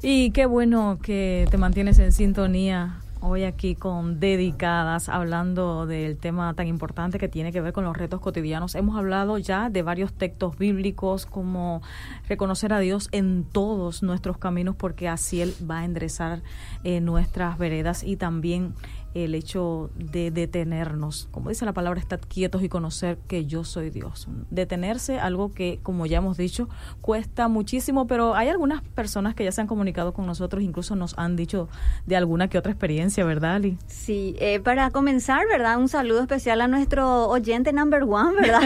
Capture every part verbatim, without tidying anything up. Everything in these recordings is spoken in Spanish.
Y qué bueno que te mantienes en sintonía hoy aquí con Dedicadas, hablando del tema tan importante que tiene que ver con los retos cotidianos. Hemos hablado ya de varios textos bíblicos, como reconocer a Dios en todos nuestros caminos, porque así Él va a enderezar eh, nuestras veredas, y también el hecho de detenernos, como dice la palabra, estar quietos y conocer que yo soy Dios. Detenerse, algo que, como ya hemos dicho, cuesta muchísimo, pero hay algunas personas que ya se han comunicado con nosotros, incluso nos han dicho de alguna que otra experiencia, ¿verdad, Ali? Sí, eh, para comenzar, ¿verdad? Un saludo especial a nuestro oyente number one, ¿verdad?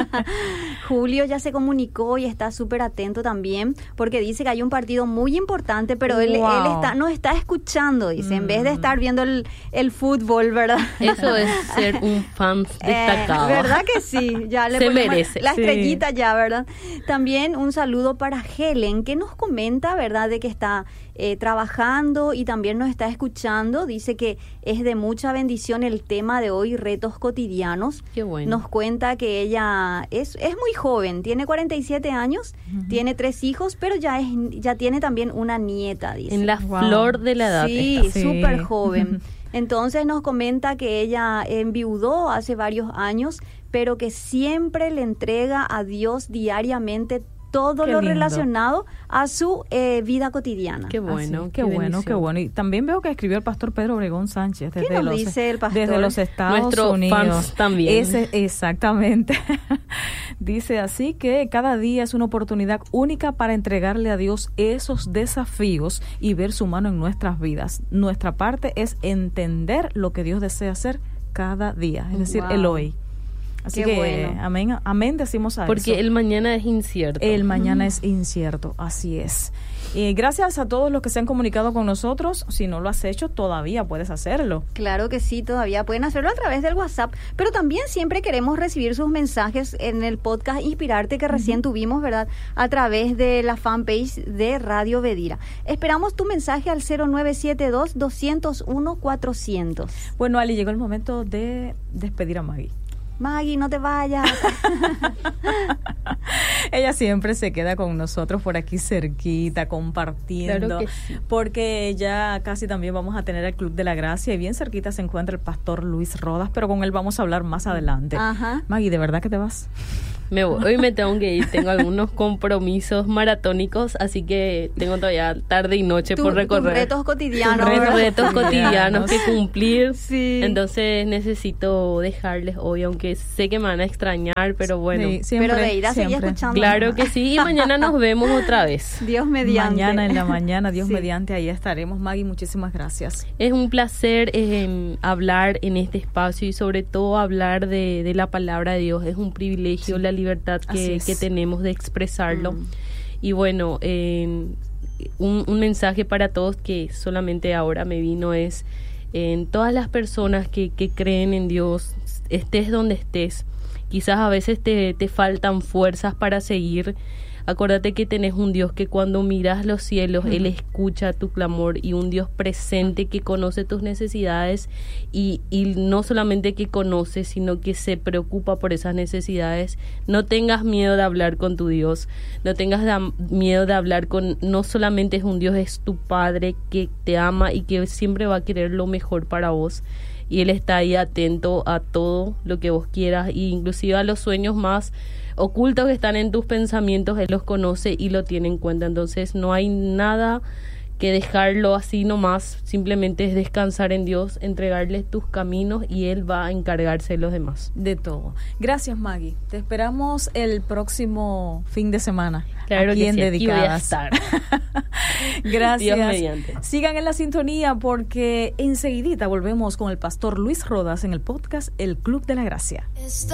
Julio ya se comunicó y está súper atento también, porque dice que hay un partido muy importante, pero él, wow. él está, no está escuchando, dice, mm. en vez de estar viendo el, el fútbol, ¿verdad? Eso es ser un fan destacado. Eh, ¿Verdad que sí? Ya le se ponemos merece. La estrellita sí. ya, ¿verdad? También un saludo para Helen, que nos comenta, ¿verdad?, de que está eh, trabajando y también nos está escuchando. Dice que es de mucha bendición el tema de hoy, retos cotidianos. Qué bueno. Nos cuenta que ella es, es muy joven, tiene cuarenta y siete años, uh-huh. tiene tres hijos, pero ya es ya tiene también una nieta, dice. En la wow. flor de la edad. Sí, súper sí. joven. Entonces nos comenta que ella enviudó hace varios años, pero que siempre le entrega a Dios diariamente todo qué lo lindo. relacionado a su eh, vida cotidiana. Qué bueno, Así, qué, qué bueno, bendición. qué bueno. Y también veo que escribió el pastor Pedro Obregón Sánchez desde, ¿Qué nos los, dice el pastor? desde los Estados Nuestro Unidos. Fans también. Ese, exactamente. Dice así que cada día es una oportunidad única para entregarle a Dios esos desafíos y ver su mano en nuestras vidas. Nuestra parte es entender lo que Dios desea hacer cada día, es decir, wow. el hoy. Así Qué que bueno. amén, amén decimos a Porque eso. el mañana es incierto. El mañana mm. es incierto, así es. Eh, gracias a todos los que se han comunicado con nosotros. Si no lo has hecho, todavía puedes hacerlo. Claro que sí, todavía pueden hacerlo a través del WhatsApp, pero también siempre queremos recibir sus mensajes en el podcast Inspirarte que recién uh-huh. tuvimos, ¿verdad? A través de la fanpage de Radio Vedira. Esperamos tu mensaje al cero nueve siete dos, dos cero uno, cuatrocientos. Bueno, Ali, llegó el momento de despedir a Maggie. Maggie, no te vayas. Ella siempre se queda con nosotros por aquí cerquita, compartiendo, claro que sí. porque ya casi también vamos a tener el Club de la Gracia y bien cerquita se encuentra el pastor Luis Rodas, pero con él vamos a hablar más adelante. Ajá. Maggie, ¿de verdad que te vas? Me voy. Hoy me tengo que ir, tengo algunos compromisos maratónicos, así que tengo todavía tarde y noche tu, por recorrer. Tus retos cotidianos. Retos, retos cotidianos que cumplir. Sí. Entonces necesito dejarles hoy, aunque sé que me van a extrañar, pero bueno. Sí, siempre, pero de ir a seguir escuchando. Claro que sí, y mañana nos vemos otra vez. Dios mediante. Mañana en la mañana, Dios sí. mediante, ahí estaremos. Maggie, muchísimas gracias. Es un placer eh, hablar en este espacio y sobre todo hablar de, de la palabra de Dios. Es un privilegio, sí. la libertad que, que tenemos de expresarlo. Mm. Y bueno, eh, un, un mensaje para todos que solamente ahora me vino es, en todas las personas que, que creen en Dios, estés donde estés, quizás a veces te, te faltan fuerzas para seguir. Acuérdate que tenés un Dios que cuando miras los cielos, uh-huh. Él escucha tu clamor, y un Dios presente que conoce tus necesidades y, y no solamente que conoce, sino que se preocupa por esas necesidades. No tengas miedo de hablar con tu Dios, no tengas da- miedo de hablar con, no solamente es un Dios, es tu Padre que te ama y que siempre va a querer lo mejor para vos. Y Él está ahí atento a todo lo que vos quieras, e inclusive a los sueños más ocultos que están en tus pensamientos, Él los conoce y lo tiene en cuenta. Entonces no hay nada que dejarlo así nomás, simplemente es descansar en Dios, entregarle tus caminos y Él va a encargarse de los demás. De todo. Gracias, Maggie. Te esperamos el próximo fin de semana. Claro aquí que en sí, Dedicadas. Aquí voy a estar. Gracias. Dios mediante. Sigan en la sintonía porque enseguidita volvemos con el pastor Luis Rodas en el podcast El Club de la Gracia.